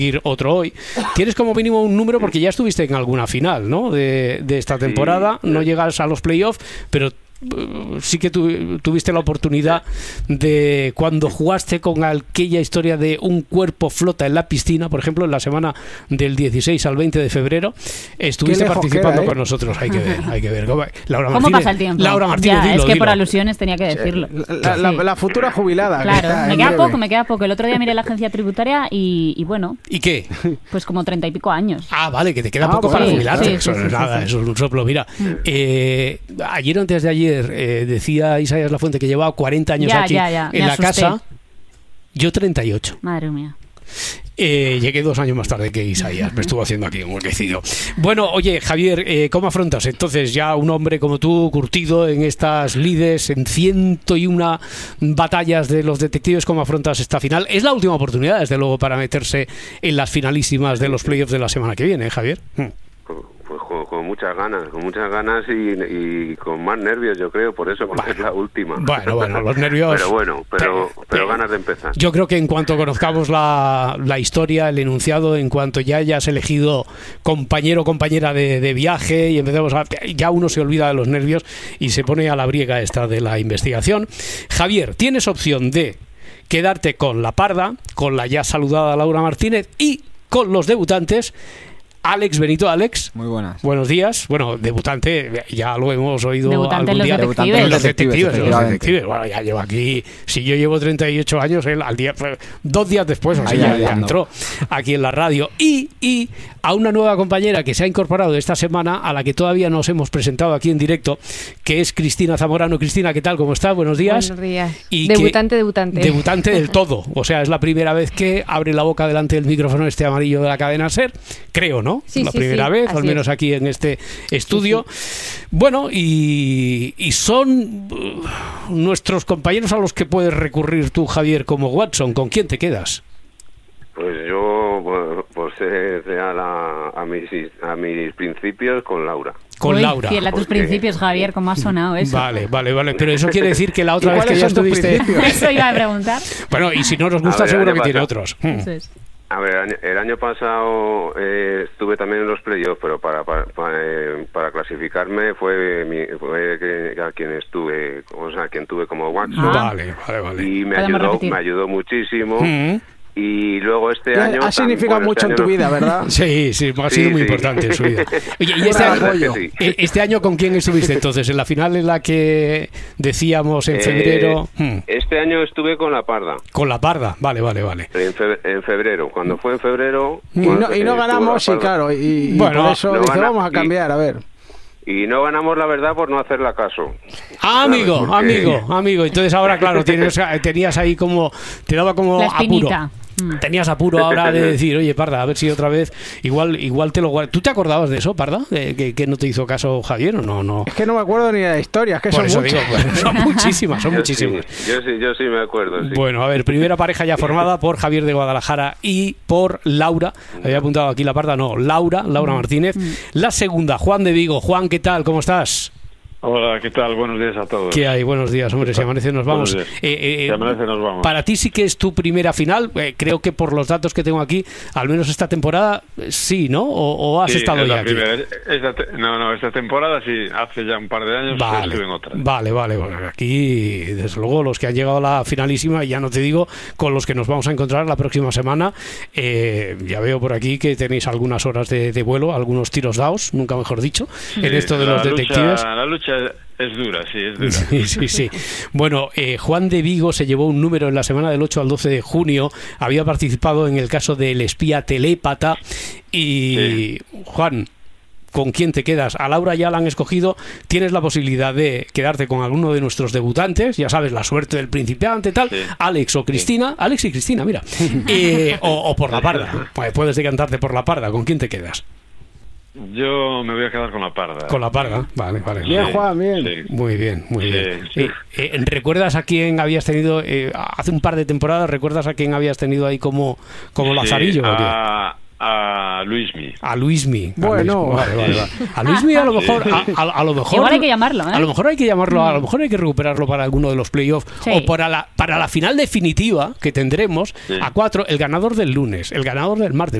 otro hoy. Tienes como mínimo un número porque ya estuviste en alguna final, ¿no? De esta temporada. No llegas a los playoffs, pero sí que tuviste la oportunidad de, cuando jugaste con aquella historia de un cuerpo flota en la piscina, por ejemplo, en la semana del 16 al 20 de febrero, estuviste participando con nosotros. Hay que ver. Laura Martínez, ¿cómo pasa el tiempo? Laura Martínez, ya, dilo, es que dilo. por alusiones tenía que decirlo. La futura jubilada. Claro, me queda poco. El otro día miré la agencia tributaria y bueno. ¿Y qué? Pues como 30 y pico años. Ah, vale, que te queda poco para jubilarte. Eso no es nada, eso es un soplo. Mira, ayer o antes de ayer decía Isaías Lafuente que llevaba 40 años aquí en la casa. Yo 38. Madre mía. Llegué 2 años más tarde que Isaías, me estuvo haciendo aquí un huequecillo. Bueno, oye, Javier, ¿cómo afrontas entonces ya un hombre como tú, curtido en estas lides, en 101 batallas de los detectives, cómo afrontas esta final? Es la última oportunidad, desde luego, para meterse en las finalísimas de los playoffs de la semana que viene, Javier. Pues con muchas ganas y con más nervios, yo creo, por eso, porque es la última. Bueno, los nervios... pero ganas de empezar. Yo creo que en cuanto conozcamos la historia, el enunciado, en cuanto ya hayas elegido compañero o compañera de viaje y empecemos ya uno se olvida de los nervios y se pone a la briega esta de la investigación. Javier, tienes opción de quedarte con la parda, con la ya saludada Laura Martínez y con los debutantes. Alex Benito. Alex, muy buenas. Buenos días. Bueno, debutante, ya lo hemos oído debutante algún día. Debutante Los detectives. Bueno, ya llevo aquí, si yo llevo 38 años, él al día, 2 días después, o sea, ya entró aquí en la radio. Y a una nueva compañera que se ha incorporado esta semana, a la que todavía nos hemos presentado aquí en directo, que es Cristina Zamorano. Cristina, ¿qué tal? ¿Cómo estás? Buenos días. Buenos días. Y Debutante. Debutante del todo. O sea, es la primera vez que abre la boca delante del micrófono este amarillo de la cadena SER, creo, ¿no? Sí, la primera vez, al menos aquí en este estudio. Sí. Bueno, y son nuestros compañeros a los que puedes recurrir tú, Javier, como Watson. ¿Con quién te quedas? Pues yo, por ser real a mis principios, con Laura. Con Laura. Fiel a tus principios, Javier, ¿cómo ha sonado eso? Vale. Pero eso quiere decir que la otra vez que ya estuviste... Eso iba a preguntar. Bueno, y si no nos gusta, seguro que tiene otros. Eso es. A ver, el año pasado estuve también en los playoffs, pero para clasificarme fue a quien estuve, o sea, quien tuve como Watson. Vale. Y me ayudó muchísimo. Y luego este año... Ha significado mucho en tu vida, ¿verdad? Sí, ha sido muy importante en su vida. Oye, ¿y este año con quién estuviste entonces? ¿En la final en la que decíamos en febrero? Este año estuve con la parda. Con la parda, vale. En febrero, cuando fue en febrero... Y no ganamos, y claro, y bueno, por eso dije, vamos a cambiar, a ver. Y no ganamos, la verdad, por no hacerla caso. Amigo. Entonces ahora, claro, tenías ahí como... Te daba como la espinita. Apuro. Tenías apuro ahora de decir, oye, Parda, a ver si otra vez igual te lo guardas. ¿Tú te acordabas de eso, Parda? ¿Que no te hizo caso Javier o no? Es que no me acuerdo ni de la historia, es que son muchas. Son muchísimas. Yo sí me acuerdo, sí. Bueno, a ver, primera pareja ya formada por Javier de Guadalajara y por Laura. Había apuntado aquí la Parda, no, Laura Martínez. La segunda, Juan de Vigo. Juan, ¿qué tal? ¿Cómo estás? Hola, ¿qué tal? Buenos días a todos. ¿Qué hay? Buenos días, hombre. Si amanece nos vamos. Si amanece nos vamos. Para ti sí que es tu primera final. Creo que por los datos que tengo aquí, al menos esta temporada, sí, ¿no? ¿O has estado ya aquí? Esta temporada sí. Hace ya un par de años estuve en otra. Vale. Bueno, aquí, desde luego, los que han llegado a la finalísima, ya no te digo, con los que nos vamos a encontrar la próxima semana. Ya veo por aquí que tenéis algunas horas de vuelo, algunos tiros dados, nunca mejor dicho, en esto de los detectives. La lucha es dura, sí. Sí. Bueno, Juan de Vigo se llevó un número en la semana del 8 al 12 de junio. Había participado en el caso del espía telépata. Y Juan, ¿con quién te quedas? A Laura ya la han escogido. Tienes la posibilidad de quedarte con alguno de nuestros debutantes. Ya sabes, la suerte del principiante, tal. Sí. Alex o Cristina. Alex y Cristina, mira. O por la parda. Pues puedes decantarte por la parda. ¿Con quién te quedas? Yo me voy a quedar con la parda. Con la parda, vale. Bien, Juan, bien. Sí. Muy bien. ¿Recuerdas a quién habías tenido, hace un par de temporadas, recuerdas a quién habías tenido ahí como Lazarillo? A a Luismi. A Luismi. Bueno, vale. A Luismi a lo mejor, a lo mejor. Igual hay que llamarlo, ¿eh? A lo mejor hay que llamarlo, a lo mejor hay que recuperarlo para alguno de los playoffs o para la final definitiva que tendremos a 4, el ganador del lunes, el ganador del martes.